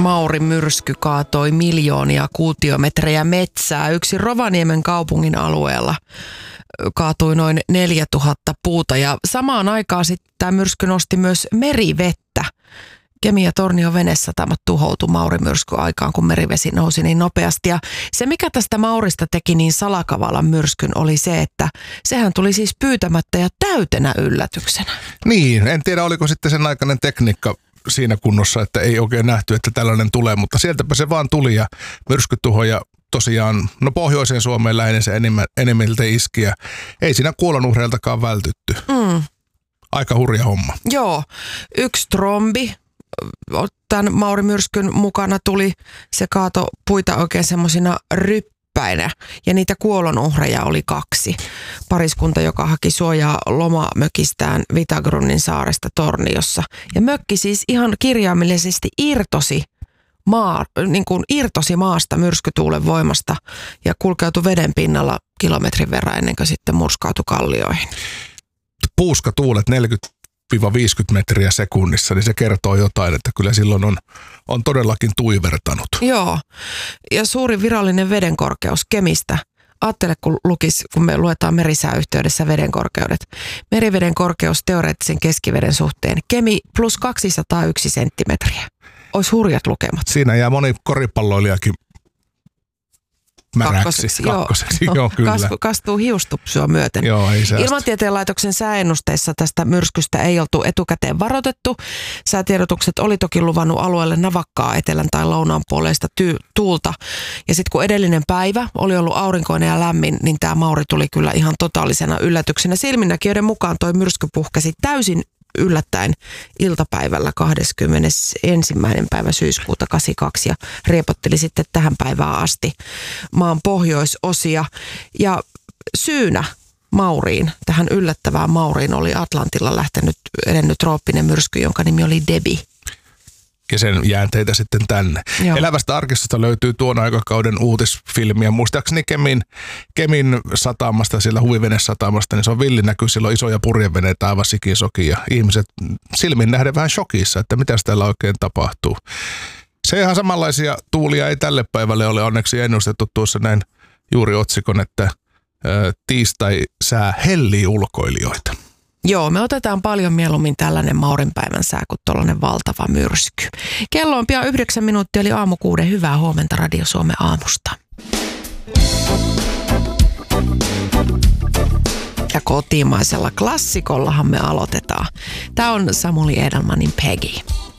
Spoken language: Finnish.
Mauri-myrsky kaatoi miljoonia kuutiometrejä metsää. Yksi Rovaniemen kaupungin alueella kaatui noin 4000 puuta ja samaan aikaan sitten tämä myrsky nosti myös merivettä. Kemi ja Tornion venesatamat tuhoutui Mauri-myrskyn aikaan, kun merivesi nousi niin nopeasti. Ja se, mikä tästä Maurista teki niin salakavalan myrskyn, oli se, että sehän tuli siis pyytämättä ja täytenä yllätyksenä. Niin, en tiedä oliko sitten sen aikainen tekniikka siinä kunnossa, että ei oikein nähty, että tällainen tulee, mutta sieltäpä se vaan tuli ja myrskytuhoja tosiaan, pohjoiseen Suomeen lähinnä se enemmältä iski ja ei siinä kuolonuhreiltakaan vältytty. Aika hurja homma. Joo, yksi trombi tämän Mauri-myrskyn mukana tuli, se kaato puita oikein semmoisina ryppäinä ja niitä kuolonuhreja oli 2. Pariskunta, joka haki suojaa lomamökistään Vitagrunnin saaresta Torniossa. Ja mökki siis ihan kirjaimellisesti irtosi maasta myrskytuulen voimasta ja kulkeutui veden pinnalla kilometrin verran ennen kuin sitten murskautui kallioihin. Puuskatuulet 40-50 metriä sekunnissa, niin se kertoo jotain, että kyllä silloin on todellakin tuivertanut. Joo, ja suuri virallinen vedenkorkeus Kemistä. Ajattele, kun me luetaan merisääyhteydessä vedenkorkeudet. Meriveden korkeus teoreettisen keskiveden suhteen. Kemi plus 201 senttimetriä. Olisi hurjat lukemat. Siinä jää moni koripalloilijakin märäksi. Kakkoseksi. Joo, kyllä. Kastuu hiustupsua myöten. Joo, ei säästä. Ilmatieteen laitoksen sääennusteissa tästä myrskystä ei oltu etukäteen varoitettu. Säätiedotukset oli toki luvannut alueelle navakkaa etelän tai lounaan puoleista tuulta. Ja sitten kun edellinen päivä oli ollut aurinkoinen ja lämmin, niin tämä Mauri tuli kyllä ihan totaalisena yllätyksenä. Silminnäkijöiden mukaan toi myrsky puhkesi täysin yllättäen iltapäivällä 21. päivä syyskuuta 82 ja riepotteli sitten tähän päivään asti maan pohjoisosia. Ja syynä Mauriin, tähän yllättävään Mauriin oli Atlantilla edennyt trooppinen myrsky, jonka nimi oli Debbie. Ja sen jäänteitä sitten tänne. Joo. Elävästä arkistosta löytyy tuon aikakauden uutisfilmiä. Muistaakseni Kemin satamasta, siellä huvivenesatamasta, niin se on villinäky, sillä on isoja purjeveneitä aivan sikisoki ja ihmiset silmin nähden vähän shokissa, että mitä täällä oikein tapahtuu. Se ihan samanlaisia tuulia ei tälle päivälle ole onneksi ennustettu tuossa näin juuri otsikon, että tiistai sää hellii ulkoilijoita. Joo, me otetaan paljon mieluummin tällainen Maurinpäivän sää kuin tollainen valtava myrsky. Kello on pian 9 minuuttia, eli aamu 6. Hyvää huomenta Radio Suomen aamusta. Ja kotimaisella klassikollahan me aloitetaan. Tämä on Samuli Edelmanin Peggy.